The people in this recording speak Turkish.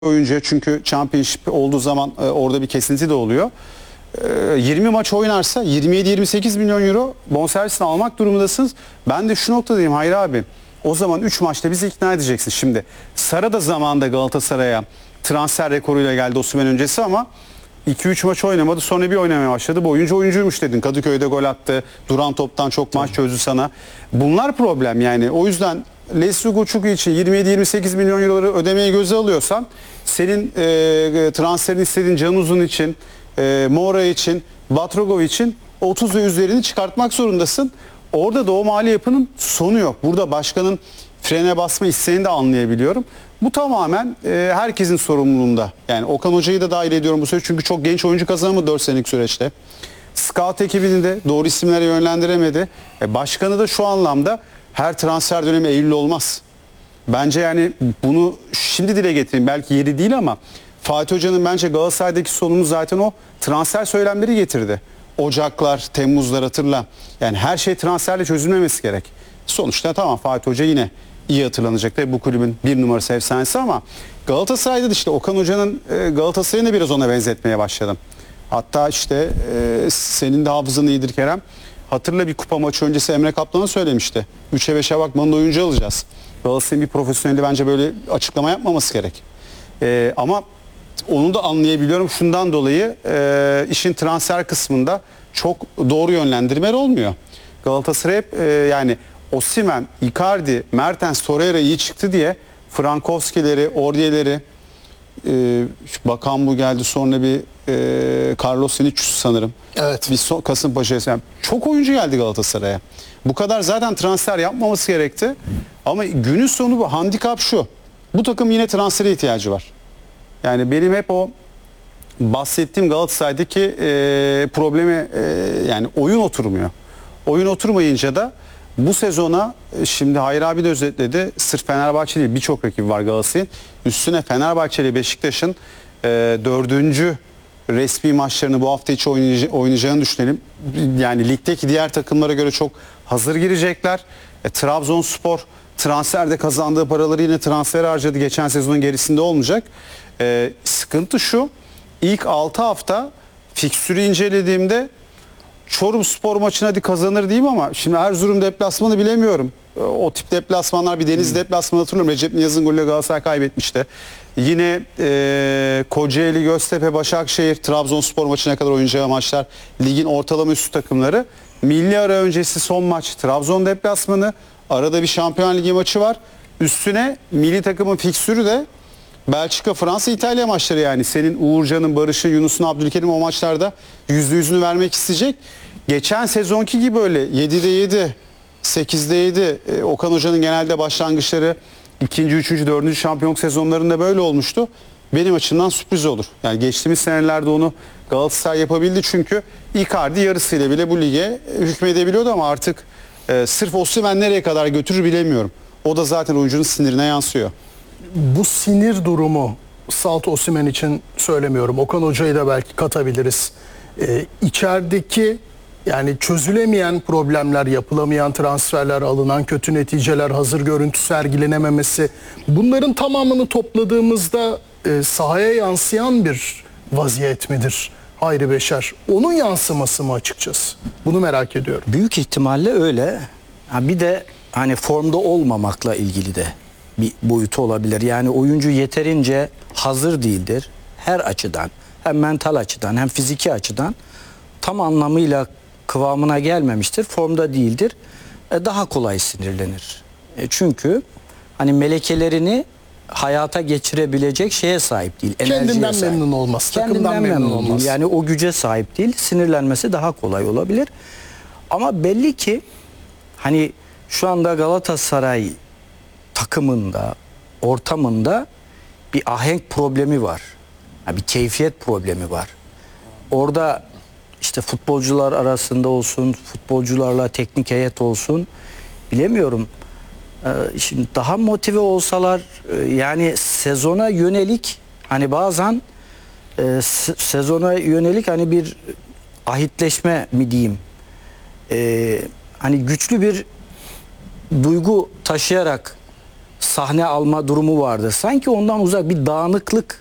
oyuncuya, çünkü Championship olduğu zaman orada bir kesinti de oluyor. 20 maç oynarsa 27-28 milyon euro bonservisini almak durumundasınız. Ben de şu noktadayım Hayri abi. O zaman 3 maçta bizi ikna edeceksin. Şimdi Sara da zamanında Galatasaray'a transfer rekoruyla geldi Osimhen öncesi ama 2-3 maç oynamadı, sonra bir oynamaya başladı. Bu oyuncu oyuncuymuş dedin. Kadıköy'de gol attı. Duran toptan çok maç çözdü sana. Bunlar problem yani. O yüzden Leslie Guçuku için 27-28 milyon euroları ödemeyi göze alıyorsan, senin transferini istediğin Can Uzun için, Mora için, Batrogov için 30 ve üzerini çıkartmak zorundasın. Orada da o mali yapının sonu yok. Burada başkanın frene basma isteğini de anlayabiliyorum. Bu tamamen herkesin sorumluluğunda. Yani Okan Hoca'yı da dahil ediyorum bu süreç. Çünkü çok genç oyuncu kazanamadı 4 senelik süreçte. Scout ekibini de doğru isimlere yönlendiremedi. Başkanı da şu anlamda, her transfer dönemi Eylül olmaz. Bence yani bunu şimdi dile getireyim. Belki yeri değil ama Fatih Hoca'nın bence Galatasaray'daki sonunu zaten o transfer söylemleri getirdi. Ocaklar, Temmuzlar, hatırla. Yani her şey transferle çözülmemesi gerek. Sonuçta tamam, Fatih Hoca yine iyi hatırlanacak da bu kulübün bir numarası, efsanesi, ama Galatasaray'da da işte Okan Hoca'nın Galatasaray'ını da biraz ona benzetmeye başladım. Hatta işte senin de hafızan iyidir Kerem. Hatırla, bir kupa maçı öncesi Emre Kaplan'a söylemişti. 3'e 5'e bakmanın oyuncu alacağız. Galatasaray'ın bir profesyoneli bence böyle açıklama yapmaması gerek. Ama onu da anlayabiliyorum. Şundan dolayı işin transfer kısmında çok doğru yönlendirmeler olmuyor. Galatasaray hep yani Osimhen, Icardi, Mertens, Torreira iyi çıktı diye Frankowski'leri, Aurier'leri, Bakan bu geldi, sonra bir Carlos Vinicius sanırım. Evet. Bir Kasımpaşa'ya. Yani çok oyuncu geldi Galatasaray'a. Bu kadar zaten transfer yapmaması gerekti. Ama günün sonu bu. Handikap şu. Bu takım yine transfere ihtiyacı var. Yani benim hep o bahsettiğim Galatasaray'daki problemi yani oyun oturmuyor. Oyun oturmayınca da bu sezona, şimdi Hayri abi de özetledi, sırf Fenerbahçe değil, birçok rakibi var Galatasaray'ın. Üstüne Fenerbahçe ile Beşiktaş'ın 4. resmi maçlarını bu hafta içi oynayacağını düşünelim. Yani ligdeki diğer takımlara göre çok hazır girecekler. Trabzonspor transferde kazandığı paraları yine transfer harcadı. Geçen sezonun gerisinde olmayacak. Sıkıntı şu: ilk 6 hafta fikstürü incelediğimde Çorumspor maçına hadi kazanır diyeyim ama şimdi Erzurum deplasmanı bilemiyorum. O tip deplasmanlar, bir Denizli deplasmanı hatırlıyorum. Recep Niyaz'ın golüyle Galatasaray kaybetmişti. Yine Kocaeli, Göztepe, Başakşehir, Trabzonspor maçına kadar oynayacağı maçlar ligin ortalama üstü takımları. Milli ara öncesi son maç Trabzon deplasmanı. Arada bir Şampiyon Ligi maçı var. Üstüne milli takımın fikstürü de Belçika, Fransa, İtalya maçları yani. Senin Uğurcan'ın, Barış'ın, Yunus'un, Abdülkerim o maçlarda %100'ünü vermek isteyecek. Geçen sezonki gibi öyle 7'de 7, 8'de 7. Okan Hoca'nın genelde başlangıçları 2. 3. 4. şampiyonluk sezonlarında böyle olmuştu. Benim açımdan sürpriz olur. Yani geçtiğimiz senelerde onu Galatasaray yapabildi, çünkü Icardi yarısıyla bile bu lige hükmedebiliyordu ama artık sırf Osimhen nereye kadar götürür bilemiyorum. O da zaten oyuncunun sinirine yansıyor. Bu sinir durumu Salt Osimhen için söylemiyorum. Okan Hoca'yı da belki katabiliriz. İçerideki yani çözülemeyen problemler, yapılamayan transferler, alınan kötü neticeler, hazır görüntü sergilenememesi, bunların tamamını topladığımızda sahaya yansıyan bir vaziyet midir Hayri Beşer? Onun yansıması mı açıkçası? Bunu merak ediyorum. Büyük ihtimalle öyle. Bir de hani formda olmamakla ilgili de bir boyutu olabilir. Yani oyuncu yeterince hazır değildir her açıdan. Hem mental açıdan hem fiziki açıdan tam anlamıyla kıvamına gelmemiştir. Formda değildir. Daha kolay sinirlenir. Çünkü hani melekelerini hayata geçirebilecek şeye sahip değil. Kendinden memnun olmaz. Takımdan memnun olmaz. Değil. Yani o güce sahip değil. Sinirlenmesi daha kolay olabilir. Ama belli ki hani şu anda Galatasaray takımında, ortamında bir ahenk problemi var. Yani bir keyfiyet problemi var. Orada işte futbolcular arasında olsun, futbolcularla teknik heyet olsun, bilemiyorum. Şimdi daha motive olsalar, yani sezona yönelik, hani bazen sezona yönelik hani bir ahitleşme mi diyeyim, hani güçlü bir duygu taşıyarak sahne alma durumu vardı. Sanki ondan uzak bir dağınıklık